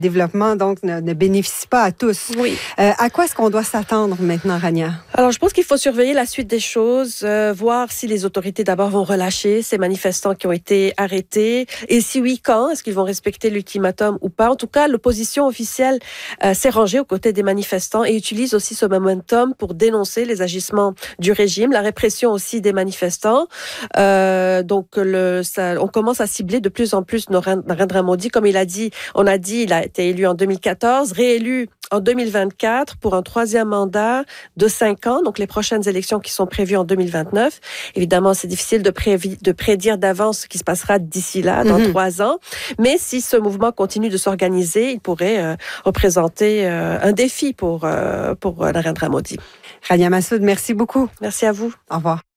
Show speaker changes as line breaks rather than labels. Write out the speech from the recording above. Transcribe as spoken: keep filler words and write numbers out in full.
développement donc ne, ne bénéficie pas à tous.
Oui.
Euh, à quoi est-ce qu'on doit s'attendre maintenant, Rania?
Alors, je pense qu'il faut surveiller la suite des choses, euh, voir si les autorités d'abord vont relâcher ces manifestants qui ont été arrêtés, et si oui, quand? Est-ce qu'ils vont respecter l'ultimatum ou pas? En tout cas, l'opposition officielle euh, s'est rangée aux côtés des manifestants et utilise aussi ce momentum pour dénoncer les agissements du régime, la répression aussi des manifestants. Euh, donc, le, ça, on commence à cibler de plus en plus Narendra Modi. Comme il a dit, on a dit, il a été élu en deux mille quatorze, réélu en deux mille vingt-quatre pour un troisième mandat de cinq ans, donc les prochaines élections qui sont prévues en deux mille vingt-neuf. Évidemment, c'est difficile de, prévi- de prédire d'avance ce qui se passera d'ici là, dans mm-hmm. trois ans. Mais si ce mouvement continue de s'organiser, il pourrait euh, représenter euh, un défi pour, euh, pour Narendra Modi.
Rania Massoud, merci beaucoup.
Merci à vous.
Au revoir.